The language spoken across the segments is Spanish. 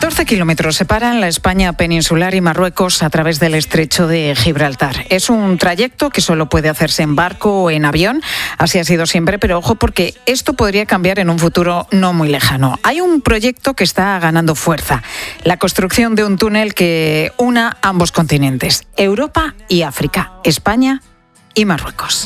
14 kilómetros separan la España peninsular y Marruecos a través del estrecho de Gibraltar. Es un trayecto que solo puede hacerse en barco o en avión. Así ha sido siempre, pero ojo porque esto podría cambiar en un futuro no muy lejano. Hay un proyecto que está ganando fuerza. La construcción de un túnel que una ambos continentes, Europa y África, España y Marruecos.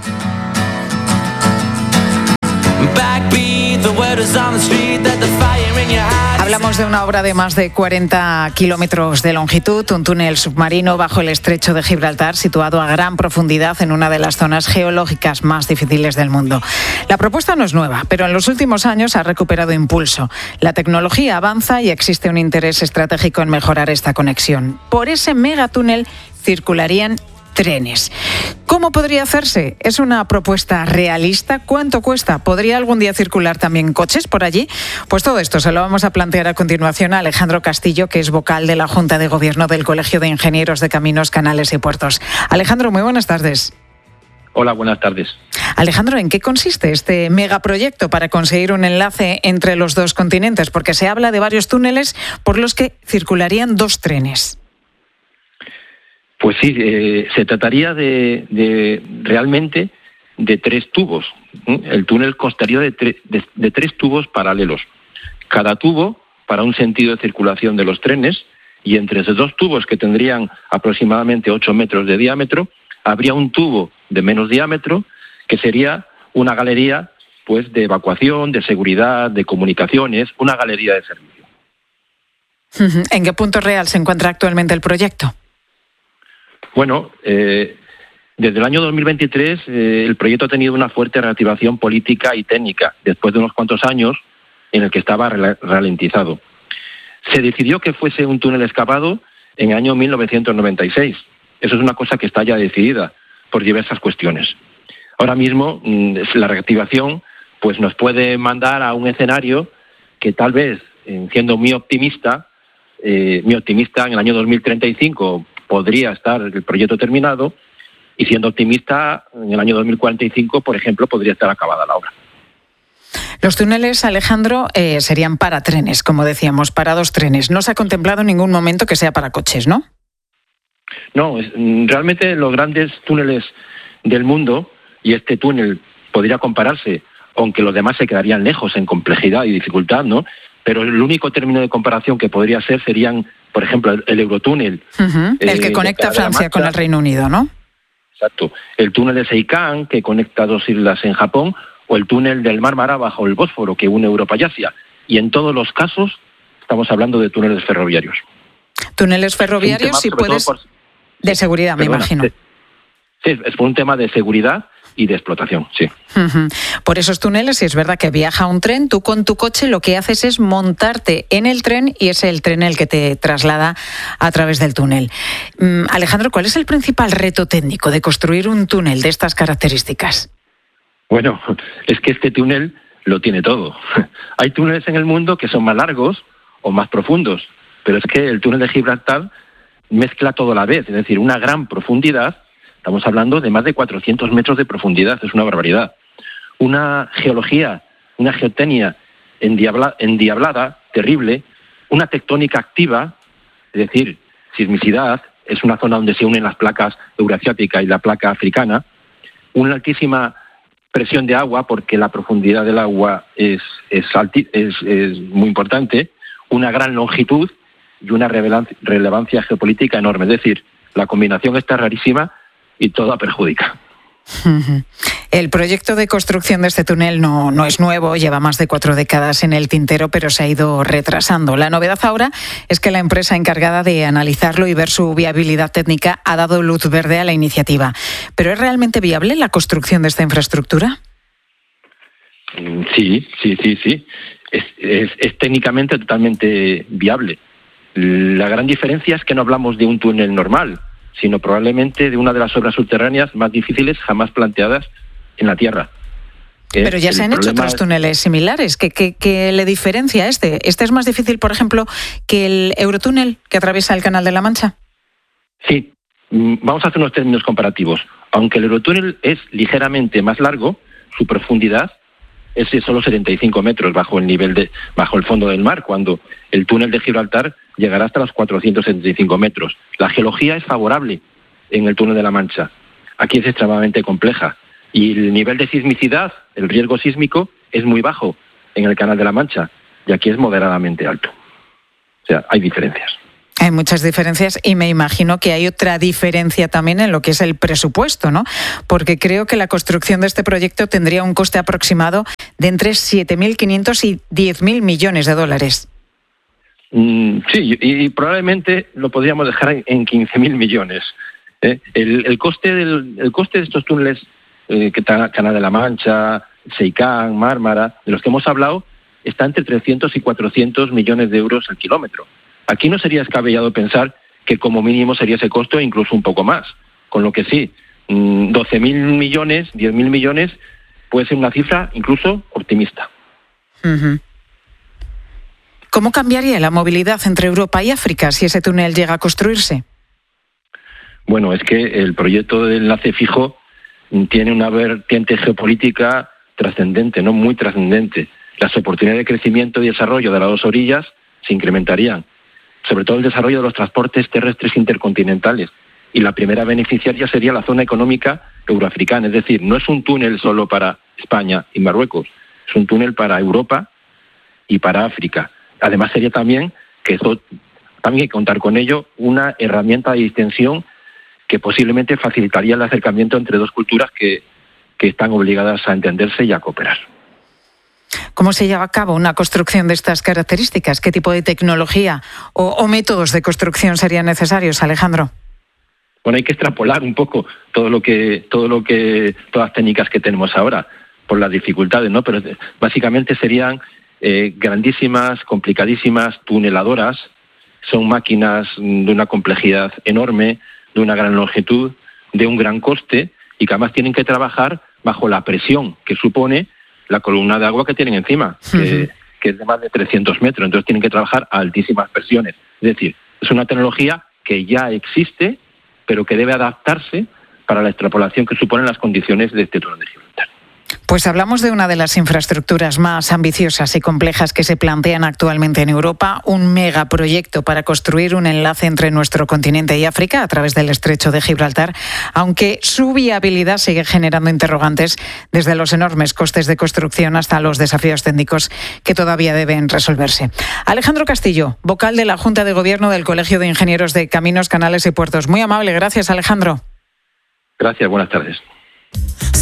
Hablamos de una obra de más de 40 kilómetros de longitud, un túnel submarino bajo el estrecho de Gibraltar, situado a gran profundidad en una de las zonas geológicas más difíciles del mundo. La propuesta no es nueva, pero en los últimos años ha recuperado impulso. La tecnología avanza y existe un interés estratégico en mejorar esta conexión. Por ese megatúnel circularían trenes. ¿Cómo podría hacerse? ¿Es una propuesta realista? ¿Cuánto cuesta? ¿Podría algún día circular también coches por allí? Pues todo esto se lo vamos a plantear a continuación a Alejandro Castillo, que es vocal de la Junta de Gobierno del Colegio de Ingenieros de Caminos, Canales y Puertos. Alejandro, muy buenas tardes. Hola, buenas tardes. Alejandro, ¿en qué consiste este megaproyecto para conseguir un enlace entre los dos continentes? Porque se habla de varios túneles por los que circularían dos trenes. Pues sí, se trataría realmente de tres tubos. El túnel constaría de tres tubos paralelos. Cada tubo para un sentido de circulación de los trenes, y entre esos dos tubos, que tendrían aproximadamente 8 metros de diámetro, habría un tubo de menos diámetro que sería una galería pues de evacuación, de seguridad, de comunicaciones, una galería de servicio. ¿En qué punto real se encuentra actualmente el proyecto? Bueno, desde el año 2023 el proyecto ha tenido una fuerte reactivación política y técnica, después de unos cuantos años en el que estaba ralentizado. Se decidió que fuese un túnel excavado en el año 1996. Eso es una cosa que está ya decidida por diversas cuestiones. Ahora mismo la reactivación pues nos puede mandar a un escenario que tal vez, siendo muy optimista, en el año 2035 podría estar el proyecto terminado, y siendo optimista, en el año 2045, por ejemplo, podría estar acabada la obra. Los túneles, Alejandro, serían para trenes, como decíamos, para dos trenes. No se ha contemplado en ningún momento que sea para coches, ¿no? No, realmente los grandes túneles del mundo, y este túnel podría compararse, aunque los demás se quedarían lejos en complejidad y dificultad, ¿no? Pero el único término de comparación que podría ser serían, por ejemplo, el Eurotúnel. El que conecta Francia con el Reino Unido, ¿no? Exacto. El túnel de Seikan, que conecta dos islas en Japón, o el túnel del Mármara bajo el Bósforo, que une Europa y Asia. Y en todos los casos estamos hablando de túneles ferroviarios. Túneles ferroviarios, si puedes, de seguridad, me imagino. Sí, es por un tema de seguridad y de explotación, sí. Por esos túneles, si es verdad que viaja un tren, tú con tu coche lo que haces es montarte en el tren y es el tren el que te traslada a través del túnel. Alejandro, ¿cuál es el principal reto técnico de construir un túnel de estas características? Bueno, es que este túnel lo tiene todo. Hay túneles en el mundo que son más largos o más profundos, pero es que el túnel de Gibraltar mezcla todo a la vez, es decir, una gran profundidad. Estamos hablando de más de 400 metros de profundidad, es una barbaridad. Una geología, una geotecnia endiablada, terrible, una tectónica activa, es decir, sismicidad, es una zona donde se unen las placas euroasiática y la placa africana, una altísima presión de agua, porque la profundidad del agua es muy importante, una gran longitud y una relevancia geopolítica enorme. Es decir, la combinación está rarísima y todo perjudica. El proyecto de construcción de este túnel no es nuevo, lleva más de 4 décadas en el tintero, pero se ha ido retrasando. La novedad ahora es que la empresa encargada de analizarlo y ver su viabilidad técnica ha dado luz verde a la iniciativa. ¿Pero es realmente viable la construcción de esta infraestructura? Sí. Es técnicamente totalmente viable. La gran diferencia es que no hablamos de un túnel normal, sino probablemente de una de las obras subterráneas más difíciles jamás planteadas en la Tierra. Pero ya se han hecho otros túneles similares. ¿Qué le diferencia este? ¿Este es más difícil, por ejemplo, que el Eurotúnel que atraviesa el Canal de la Mancha? Sí. Vamos a hacer unos términos comparativos. Aunque el Eurotúnel es ligeramente más largo, su profundidad es solo 75 metros bajo el fondo del mar, cuando el túnel de Gibraltar llegará hasta los 475 metros. La geología es favorable en el túnel de la Mancha. Aquí es extremadamente compleja. Y el nivel de sismicidad, el riesgo sísmico, es muy bajo en el Canal de la Mancha, y aquí es moderadamente alto. O sea, hay diferencias. Hay muchas diferencias y me imagino que hay otra diferencia también en lo que es el presupuesto, ¿no? Porque creo que la construcción de este proyecto tendría un coste aproximado de entre 7.500 y 10.000 millones de dólares. Sí, y probablemente lo podríamos dejar en 15.000 millones. El coste de estos túneles, Canal de la Mancha, Seicán, Mármara, de los que hemos hablado, está entre 300 y 400 millones de euros al kilómetro. Aquí no sería descabellado pensar que como mínimo sería ese costo, incluso un poco más. Con lo que sí, 12.000 millones, 10.000 millones, puede ser una cifra incluso optimista. Uh-huh. ¿Cómo cambiaría la movilidad entre Europa y África si ese túnel llega a construirse? Bueno, es que el proyecto de enlace fijo tiene una vertiente geopolítica trascendente, no muy trascendente. Las oportunidades de crecimiento y desarrollo de las dos orillas se incrementarían, sobre todo el desarrollo de los transportes terrestres intercontinentales. Y la primera beneficiaria sería la zona económica euroafricana. Es decir, no es un túnel solo para España y Marruecos, es un túnel para Europa y para África. Además sería también, que eso también hay que contar con ello, una herramienta de distensión que posiblemente facilitaría el acercamiento entre dos culturas que están obligadas a entenderse y a cooperar. ¿Cómo se lleva a cabo una construcción de estas características? ¿Qué tipo de tecnología o métodos de construcción serían necesarios, Alejandro? Bueno, hay que extrapolar un poco todas las técnicas que tenemos ahora por las dificultades, ¿no? Pero básicamente serían grandísimas, complicadísimas tuneladoras. Son máquinas de una complejidad enorme, de una gran longitud, de un gran coste, y que además tienen que trabajar bajo la presión que supone la columna de agua que tienen encima, que es de más de 300 metros. Entonces tienen que trabajar a altísimas presiones. Es decir, es una tecnología que ya existe, pero que debe adaptarse para la extrapolación que suponen las condiciones de este túnel de Gibraltar. Pues hablamos de una de las infraestructuras más ambiciosas y complejas que se plantean actualmente en Europa, un megaproyecto para construir un enlace entre nuestro continente y África a través del estrecho de Gibraltar, aunque su viabilidad sigue generando interrogantes desde los enormes costes de construcción hasta los desafíos técnicos que todavía deben resolverse. Alejandro Castillo, vocal de la Junta de Gobierno del Colegio de Ingenieros de Caminos, Canales y Puertos. Muy amable, gracias, Alejandro. Gracias, buenas tardes.